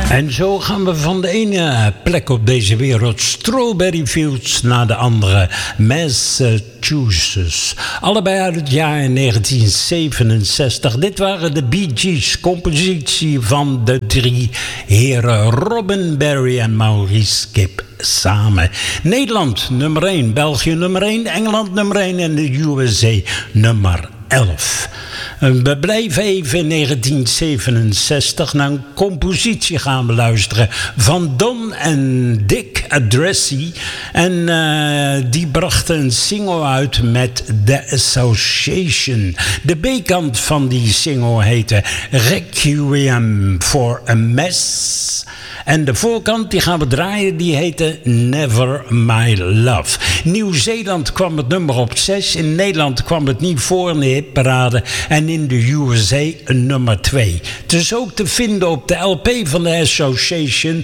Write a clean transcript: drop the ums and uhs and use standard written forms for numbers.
En zo gaan we van de ene plek op deze wereld, Strawberry Fields, naar de andere, Massachusetts. Allebei uit het jaar 1967. Dit waren de Bee Gees, compositie van de drie heren Robin Berry en Maurice Gibb samen. Nederland nummer 1, België nummer 1, Engeland nummer 1 en de USA nummer 11. We blijven even in 1967 naar een compositie gaan beluisteren van Don en Dick Adressy. En die brachten een single uit met The Association. De B-kant van die single heette Requiem for a Mess. En de voorkant, die gaan we draaien, die heette Never My Love. Nieuw-Zeeland kwam het nummer op 6. In Nederland kwam het niet voor in de hitparade. En in de USA nummer 2. Het is ook te vinden op de LP van de Association.